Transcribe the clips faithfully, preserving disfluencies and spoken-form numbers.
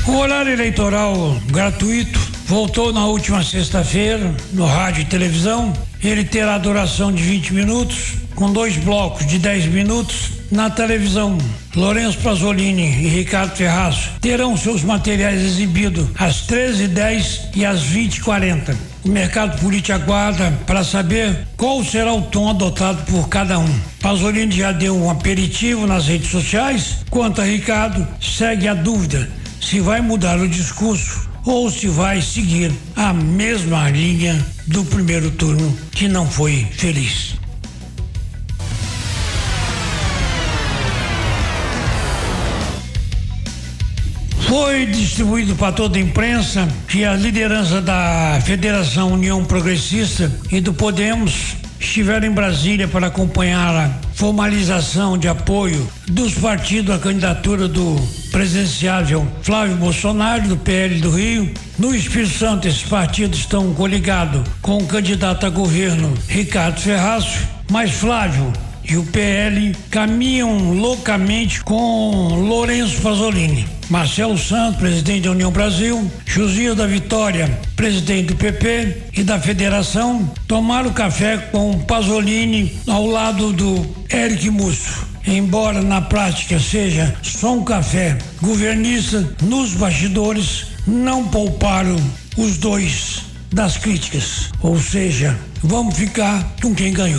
O horário eleitoral gratuito voltou na última sexta-feira no rádio e televisão. Ele terá duração de vinte minutos, com dois blocos de dez minutos. Na televisão, Lourenço Pasolini e Ricardo Ferraz terão seus materiais exibidos às treze e dez e às vinte e quarenta. O mercado político aguarda para saber qual será o tom adotado por cada um. Pasolini já deu um aperitivo nas redes sociais. Quanto a Ricardo, segue a dúvida se vai mudar o discurso ou se vai seguir a mesma linha do primeiro turno, que não foi feliz. Foi distribuído para toda a imprensa que a liderança da Federação União Progressista e do Podemos estiveram em Brasília para acompanhar a formalização de apoio dos partidos à candidatura do presidenciável Flávio Bolsonaro, do P L do Rio. No Espírito Santo, esses partidos estão coligados com o candidato a governo Ricardo Ferraz, mas Flávio e o P L caminham loucamente com Lourenço Pasolini. Marcelo Santos, presidente da União Brasil, Josias da Vitória, presidente do P P e da Federação, tomaram café com Pasolini ao lado do Eric Musso. Embora na prática seja só um café governista, nos bastidores não pouparam os dois das críticas. Ou seja, vamos ficar com quem ganhou.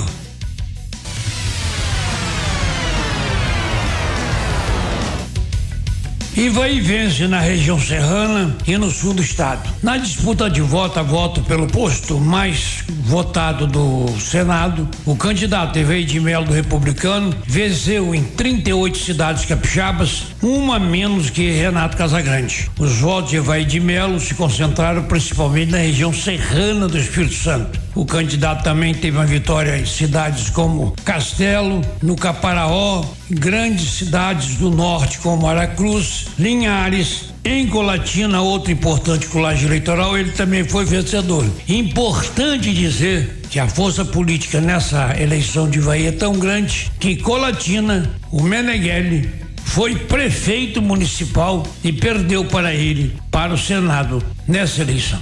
E vai e vence na região serrana e no sul do estado. Na disputa de voto a voto pelo posto mais votado do Senado, o candidato Evaí de Melo, do Republicano, venceu em trinta e oito cidades capixabas, uma menos que Renato Casagrande. Os votos de Evaí de Melo se concentraram principalmente na região serrana do Espírito Santo. O candidato também teve uma vitória em cidades como Castelo, no Caparaó, grandes cidades do norte como Aracruz, Linhares. Em Colatina, outro importante colégio eleitoral, ele também foi vencedor. Importante dizer que a força política nessa eleição de Ivaí é tão grande que Colatina, o Meneghelli, foi prefeito municipal e perdeu para ele, para o Senado, nessa eleição.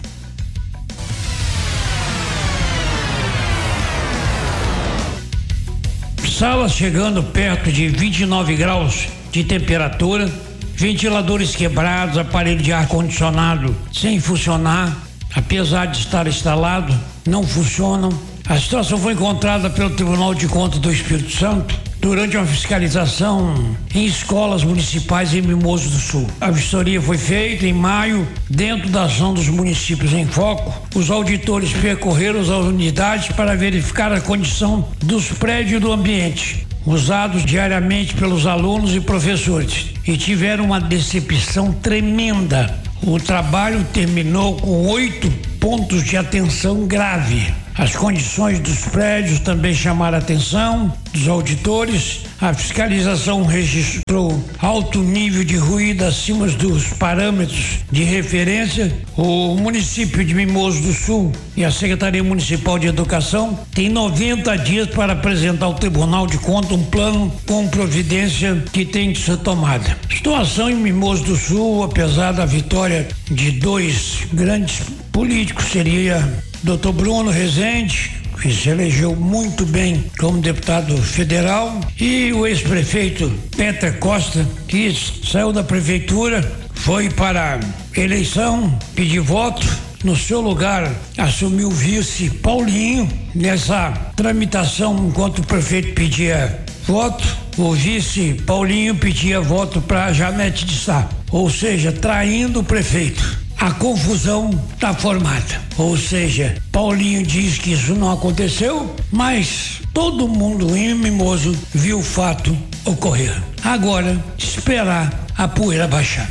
Salas chegando perto de vinte e nove graus de temperatura, ventiladores quebrados, aparelho de ar-condicionado sem funcionar, apesar de estar instalado, não funcionam. A situação foi encontrada pelo Tribunal de Contas do Espírito Santo durante uma fiscalização em escolas municipais em Mimoso do Sul. A vistoria foi feita em maio, dentro da ação dos municípios em foco. Os auditores percorreram as unidades para verificar a condição dos prédios e do ambiente, usados diariamente pelos alunos e professores, e tiveram uma decepção tremenda. O trabalho terminou com oito pontos de atenção grave. As condições dos prédios também chamaram a atenção dos auditores. A fiscalização registrou alto nível de ruído acima dos parâmetros de referência. O município de Mimoso do Sul e a Secretaria Municipal de Educação têm noventa dias para apresentar ao Tribunal de Contas um plano com providência que tem que ser tomada. Situação em Mimoso do Sul, apesar da vitória de dois grandes políticos, seria doutor Bruno Rezende, que se elegeu muito bem como deputado federal, e o ex-prefeito Peter Costa, que saiu da prefeitura, foi para a eleição, pedir voto. No seu lugar, assumiu o vice Paulinho. Nessa tramitação, enquanto o prefeito pedia voto, o vice Paulinho pedia voto para Janete de Sá, ou seja, traindo o prefeito. A confusão está formada, ou seja, Paulinho diz que isso não aconteceu, mas todo mundo em Mimoso viu o fato ocorrer. Agora, esperar a poeira baixar.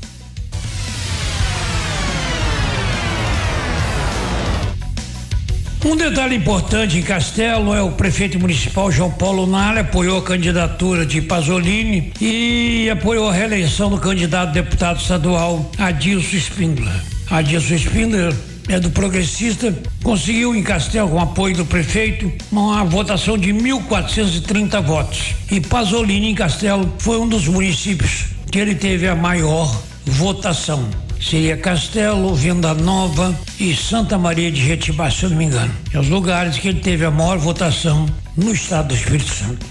Um detalhe importante em Castelo é o prefeito municipal João Paulo Nara apoiou a candidatura de Pasolini e apoiou a reeleição do candidato a deputado estadual Adilson Spindler. Adilson Spindler é do Progressista, conseguiu em Castelo, com apoio do prefeito, uma votação de mil quatrocentos e trinta votos. E Pasolini em Castelo foi um dos municípios que ele teve a maior votação. Seria Castelo, Venda Nova e Santa Maria de Jetibá, se eu não me engano. É os lugares que ele teve a maior votação no estado do Espírito Santo.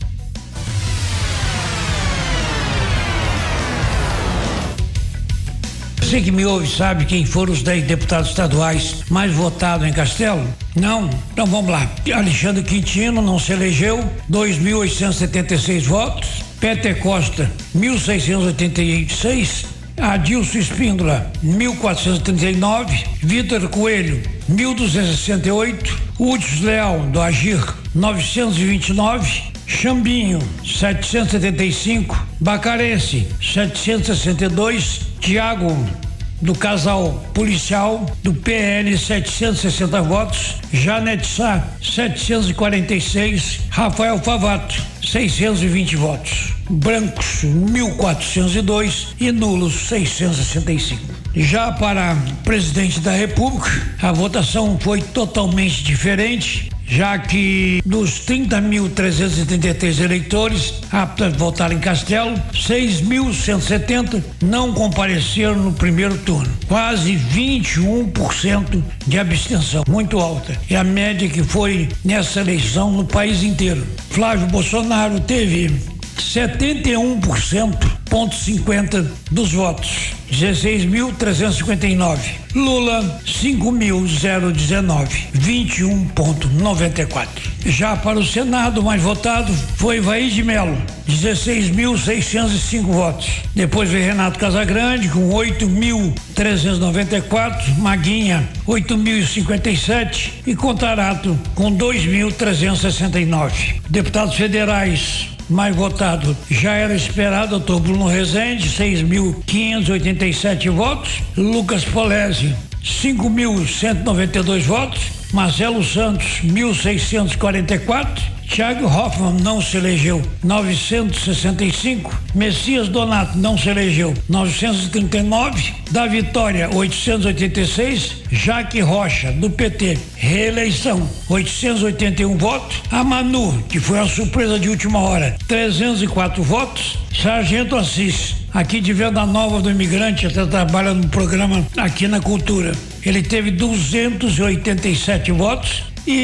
Você que me ouve sabe quem foram os dez deputados estaduais mais votados em Castelo? Não? Então vamos lá. Alexandre Quintino não se elegeu, dois mil oitocentos e setenta e seis votos. Peter Costa, mil seiscentos e oitenta e seis. Adilson Espíndola, mil quatrocentos e trinta e nove. Vitor Coelho, mil duzentos e sessenta e oito. Hudson Leal, do Agir, novecentos e vinte e nove. Chambinho, setecentos e setenta e cinco. Bacarense, setecentos e sessenta e dois. Tiago, do Casal Policial, do P L, setecentos e sessenta votos. Janete Sá, setecentos e quarenta e seis. Rafael Favato, seiscentos e vinte votos. Brancos, mil quatrocentos e dois e nulos, seiscentos e sessenta e cinco. Já para presidente da República, a votação foi totalmente diferente, já que dos trinta mil trezentos e trinta e três eleitores aptos a votar em Castelo, seis mil cento e setenta não compareceram no primeiro turno. Quase vinte e um por cento de abstenção, muito alta. É a média que foi nessa eleição no país inteiro. Flávio Bolsonaro teve setenta e um por cento, ponto cinquenta dos votos, dezesseis mil trezentos e cinquenta e nove. Lula, cinco mil dezenove, vinte e um ponto noventa e quatro. Já para o Senado, o mais votado foi Evair de Mello, dezesseis mil seiscentos e cinco votos. Depois veio Renato Casagrande com oito mil trezentos e noventa e quatro, Maguinha oito mil e cinquenta e sete e Contarato com dois mil trezentos e sessenta e nove. Deputados federais mais votado já era esperado, doutor Bruno Rezende, seis mil quinhentos e oitenta e sete votos. Lucas Polesi, cinco mil cento e noventa e dois votos. Marcelo Santos, mil seiscentos e quarenta e quatro. Thiago Hoffmann não se elegeu, novecentos e sessenta e cinco. Messias Donato não se elegeu, novecentos e trinta e nove. Da Vitória, oitocentos e oitenta e seis. Jaque Rocha, do P T, reeleição, oitocentos e oitenta e um votos. A Manu, que foi a surpresa de última hora, trezentos e quatro votos. Sargento Assis, aqui de Venda Nova do Imigrante, até trabalha no programa aqui na Cultura. Ele teve duzentos e oitenta e sete votos.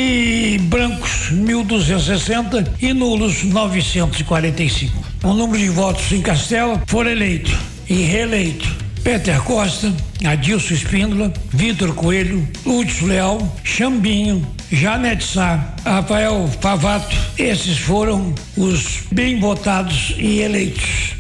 E brancos, mil duzentos e sessenta e nulos, novecentos e quarenta e cinco. O número de votos em Castelo foram eleitos e reeleitos Peter Costa, Adilson Espíndola, Vitor Coelho, Hudson Leal, Chambinho, Janete Sá, Rafael Favato. Esses foram os bem votados e eleitos.